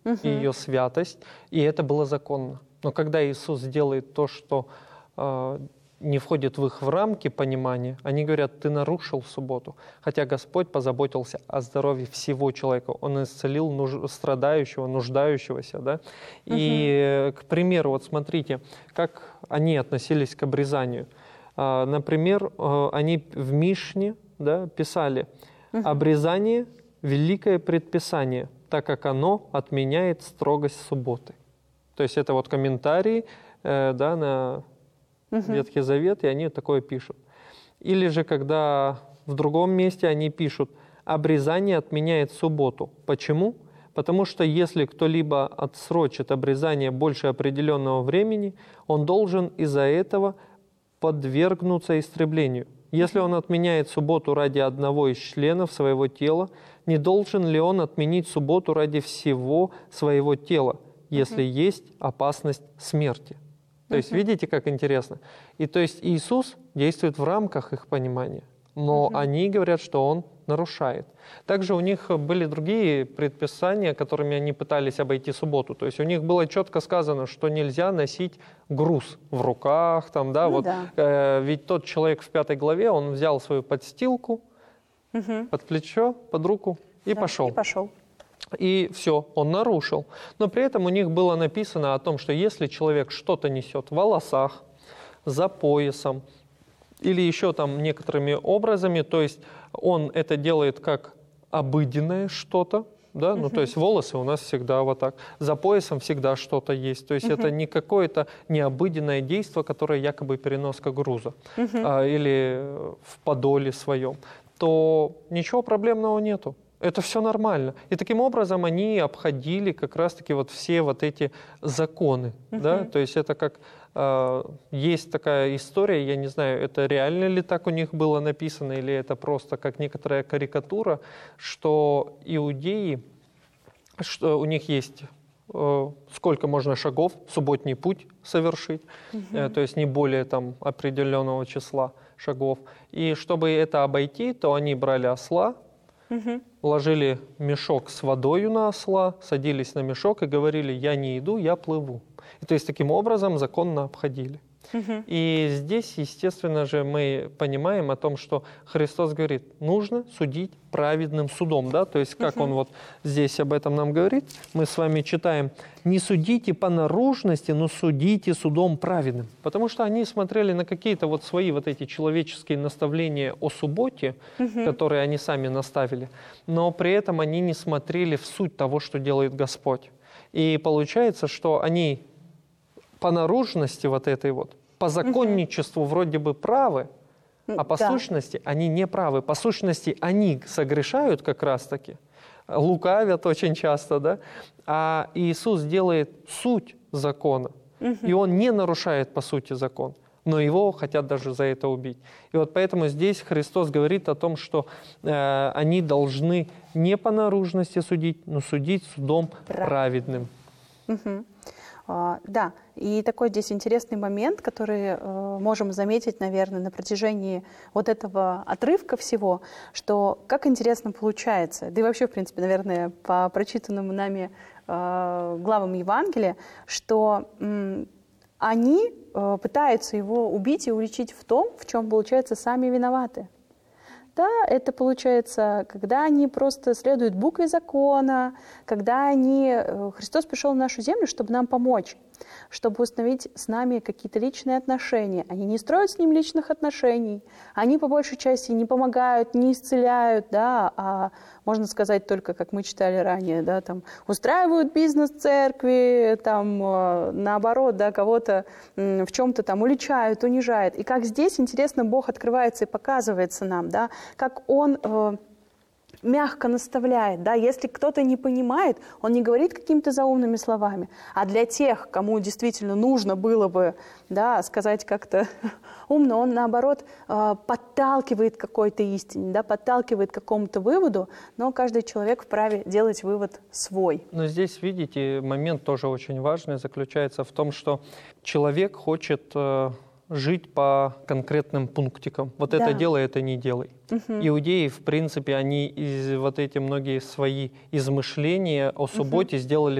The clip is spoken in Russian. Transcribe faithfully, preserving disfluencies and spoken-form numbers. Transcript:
угу. и ее святость, и это было законно. Но когда Иисус делает то, что э, не входит в их в рамки понимания, они говорят: ты нарушил субботу. Хотя Господь позаботился о здоровье всего человека. Он исцелил нуж... страдающего, нуждающегося. Да? И, угу. к примеру, вот смотрите, как они относились к обрезанию. Э, например, э, они в Мишне, да, писали: угу. обрезание – великое предписание, так как оно отменяет строгость субботы. То есть это вот комментарии э, да, на uh-huh. Ветхий Завет, и они такое пишут. Или же, когда в другом месте они пишут: обрезание отменяет субботу. Почему? Потому что если кто-либо отсрочит обрезание больше определенного времени, он должен из-за этого подвергнуться истреблению. Если он отменяет субботу ради одного из членов своего тела, не должен ли он отменить субботу ради всего своего тела, если uh-huh. есть опасность смерти? То uh-huh. есть видите, как интересно? И то есть Иисус действует в рамках их понимания, но uh-huh. они говорят, что Он нарушает. Также у них были другие предписания, которыми они пытались обойти субботу. То есть у них было четко сказано, что нельзя носить груз в руках. Там, да, ну, вот, да. э, ведь тот человек в пятой главе, он взял свою подстилку uh-huh. под плечо, под руку и да, пошел. И пошел. И все, он нарушил. Но при этом у них было написано о том, что если человек что-то несет в волосах, за поясом или еще там некоторыми образами, то есть он это делает как обыденное что-то, да, uh-huh. ну то есть волосы у нас всегда вот так, за поясом всегда что-то есть, то есть uh-huh. это не какое-то необыденное действие, которое якобы переноска груза uh-huh. а, или в подоле своем, то ничего проблемного нету. Это все нормально. И таким образом они обходили как раз-таки вот все вот эти законы. Uh-huh. Да? То есть это как... Э, есть такая история, я не знаю, это реально ли так у них было написано, или это просто как некоторая карикатура, что иудеи, что у них есть... Э, сколько можно шагов, субботний путь совершить, Uh-huh. э, то есть не более там определенного числа шагов. И чтобы это обойти, то они брали осла, Uh-huh. ложили мешок с водою на осла, садились на мешок и говорили: я не иду, я плыву. И то есть таким образом законно обходили. Uh-huh. И здесь, естественно же, мы понимаем о том, что Христос говорит: нужно судить праведным судом. Да? То есть как Uh-huh. Он вот здесь об этом нам говорит, мы с вами читаем: не судите по наружности, но судите судом праведным. Потому что они смотрели на какие-то вот свои вот эти человеческие наставления о субботе, Uh-huh. которые они сами наставили, но при этом они не смотрели в суть того, что делает Господь. И получается, что они по наружности вот этой вот, по законничеству вроде бы правы, а по да. сущности они не правы. По сущности они согрешают как раз-таки, лукавят очень часто, да? А Иисус делает суть закона, угу. и Он не нарушает по сути закон, но Его хотят даже за это убить. И вот поэтому здесь Христос говорит о том, что э, они должны не по наружности судить, но судить судом праведным. Угу. Да, и такой здесь интересный момент, который э, можем заметить, наверное, на протяжении вот этого отрывка всего, что как интересно получается, да и вообще, в принципе, наверное, по прочитанным нами э, главам Евангелия, что э, они э, пытаются его убить и уличить в том, в чем, получается, сами виноваты. Да, это получается, когда они просто следуют букве закона, когда они... Христос пришел в нашу землю, чтобы нам помочь, чтобы установить с нами какие-то личные отношения. Они не строят с ним личных отношений, они по большей части не помогают, не исцеляют, да, а можно сказать только, как мы читали ранее, да, там, устраивают бизнес церкви, там, наоборот, да, кого-то в чем-то там уличают, унижают. И как здесь, интересно, Бог открывается и показывается нам, да, как Он э, мягко наставляет, да, если кто-то не понимает, Он не говорит какими-то заумными словами, а для тех, кому действительно нужно было бы, да, сказать как-то умно, Он, наоборот, э, подталкивает к какой-то истине, да, подталкивает к какому-то выводу, но каждый человек вправе делать вывод свой. Но здесь, видите, момент тоже очень важный заключается в том, что человек хочет... Э, жить по конкретным пунктикам. Вот да. это делай, это не делай. Угу. Иудеи, в принципе, они из, вот эти многие свои измышления о субботе угу. сделали